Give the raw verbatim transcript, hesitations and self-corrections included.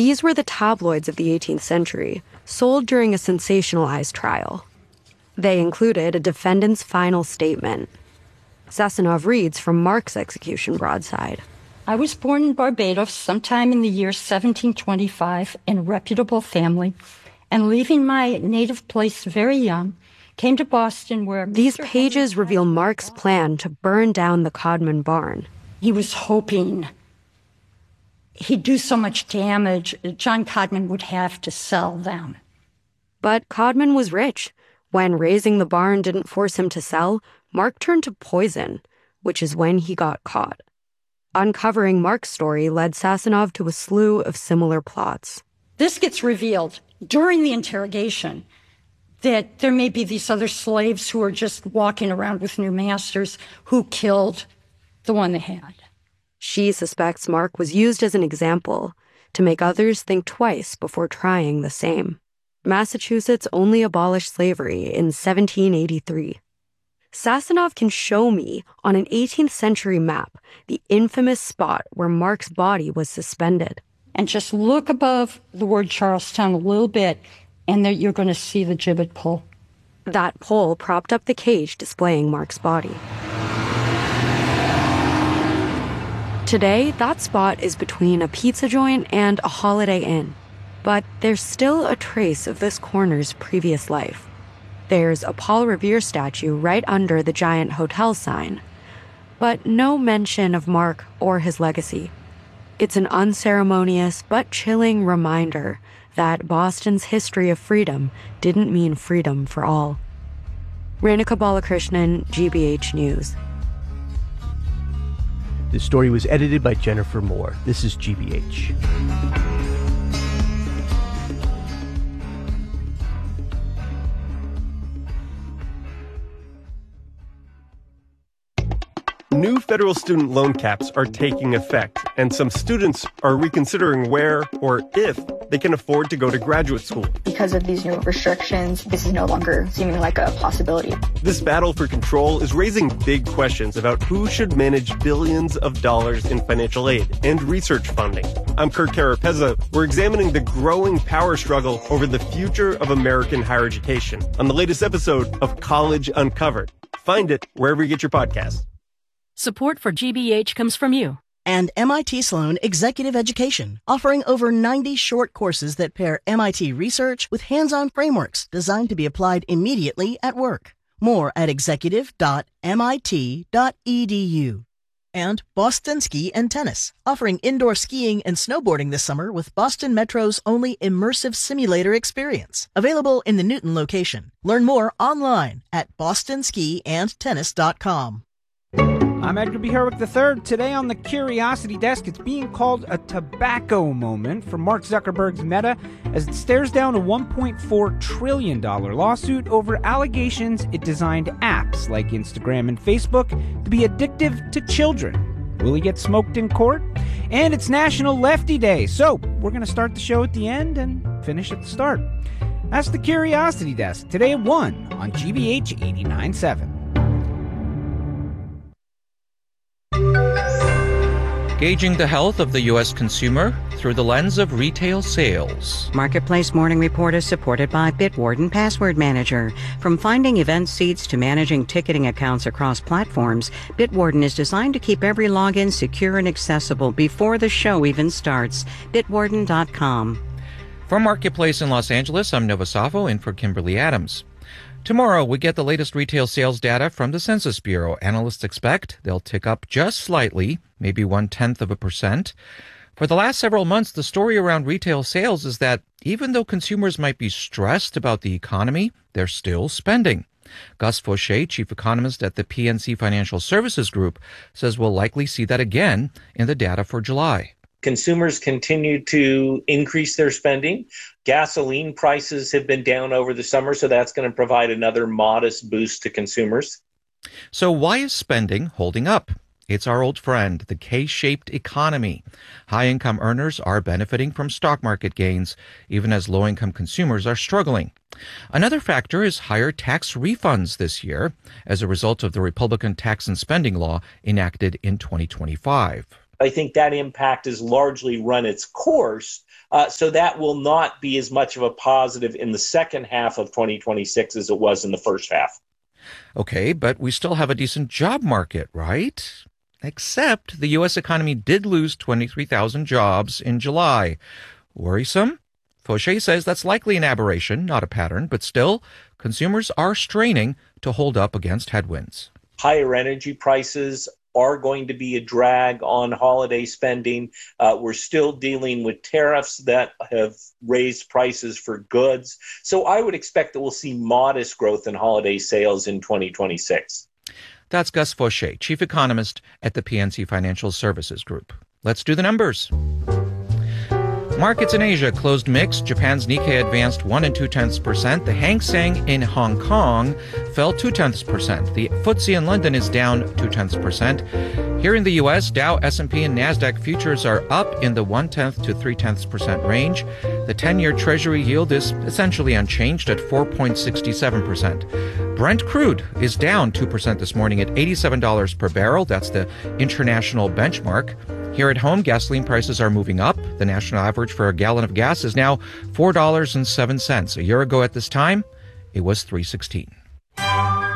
These were the tabloids of the eighteenth century, sold during a sensationalized trial. They included a defendant's final statement. Sassanov reads from Mark's execution broadside. I was born in Barbados sometime in the year seventeen twenty-five in a reputable family, and leaving my native place very young, came to Boston where... These pages reveal Mark's plan to burn down the Codman barn. He was hoping he'd do so much damage, John Codman would have to sell them. But Codman was rich. When raising the barn didn't force him to sell, Mark turned to poison, which is when he got caught. Uncovering Mark's story led Sassanov to a slew of similar plots. This gets revealed during the interrogation, that there may be these other slaves who are just walking around with new masters who killed the one they had. She suspects Mark was used as an example to make others think twice before trying the same. Massachusetts only abolished slavery in seventeen eighty-three. Sassanov can show me on an eighteenth century map the infamous spot where Mark's body was suspended. And just look above the word Charlestown a little bit, and there you're going to see the gibbet pole. That pole propped up the cage displaying Mark's body. Today, that spot is between a pizza joint and a Holiday Inn. But there's still a trace of this corner's previous life. There's a Paul Revere statue right under the giant hotel sign, but no mention of Mark or his legacy. It's an unceremonious but chilling reminder that Boston's history of freedom didn't mean freedom for all. Renuka Balakrishnan, G B H News. This story was edited by Jennifer Moore. This is G B H. New federal student loan caps are taking effect, and some students are reconsidering where or if they can afford to go to graduate school. Because of these new restrictions, this is no longer seeming like a possibility. This battle for control is raising big questions about who should manage billions of dollars in financial aid and research funding. I'm Kurt Carapezza. We're examining the growing power struggle over the future of American higher education on the latest episode of College Uncovered. Find it wherever you get your podcasts. Support for G B H comes from you. And M I T Sloan Executive Education, offering over ninety short courses that pair M I T research with hands-on frameworks designed to be applied immediately at work. More at executive dot M I T dot E D U. And Boston Ski and Tennis, offering indoor skiing and snowboarding this summer with Boston Metro's only immersive simulator experience. Available in the Newton location. Learn more online at boston ski and tennis dot com. I'm Edgar B. Herwick the third. Today on the Curiosity Desk, it's being called a tobacco moment for Mark Zuckerberg's Meta as it stares down a one point four trillion dollars lawsuit over allegations it designed apps like Instagram and Facebook to be addictive to children. Will he get smoked in court? And it's National Lefty Day, so we're going to start the show at the end and finish at the start. That's the Curiosity Desk, today at one on G B H eighty-nine point seven. Gauging the health of the U S consumer through the lens of retail sales. Marketplace Morning Report is supported by Bitwarden Password Manager. From finding event seats to managing ticketing accounts across platforms, Bitwarden is designed to keep every login secure and accessible before the show even starts. bitwarden dot com. From Marketplace in Los Angeles, I'm Nova Safo in for Kimberly Adams. Tomorrow, we get the latest retail sales data from the Census Bureau. Analysts expect they'll tick up just slightly, maybe one-tenth of a percent. For the last several months, the story around retail sales is that even though consumers might be stressed about the economy, they're still spending. Gus Fauché, chief economist at the P N C Financial Services Group, says we'll likely see that again in the data for July. Consumers continue to increase their spending. Gasoline prices have been down over the summer, so that's going to provide another modest boost to consumers. So why is spending holding up? It's our old friend, the K-shaped economy. High-income earners are benefiting from stock market gains, even as low-income consumers are struggling. Another factor is higher tax refunds this year as a result of the Republican tax and spending law enacted in twenty twenty-five. I think that impact has largely run its course. Uh, so that will not be as much of a positive in the second half of twenty twenty-six as it was in the first half. Okay, but we still have a decent job market, right? Except the U S economy did lose twenty-three thousand jobs in July. Worrisome? Fauché says that's likely an aberration, not a pattern, but still, consumers are straining to hold up against headwinds. Higher energy prices are going to be a drag on holiday spending. Uh, we're still dealing with tariffs that have raised prices for goods. So I would expect that we'll see modest growth in holiday sales in twenty twenty-six. That's Gus Fauché, chief economist at the P N C Financial Services Group. Let's do the numbers. Markets in Asia closed mixed. Japan's Nikkei advanced one and two tenths percent. The Hang Seng in Hong Kong fell two tenths percent. The F T S E in London is down two tenths percent. Here in the U S, Dow, S and P, and Nasdaq futures are up in the one tenth to three tenths percent range. The ten-year Treasury yield is essentially unchanged at four point six seven percent. Brent crude is down two percent this morning at eighty-seven dollars per barrel. That's the international benchmark. Here at home, gasoline prices are moving up. The national average for a gallon of gas is now four dollars and seven cents. A year ago at this time, it was three dollars and sixteen cents.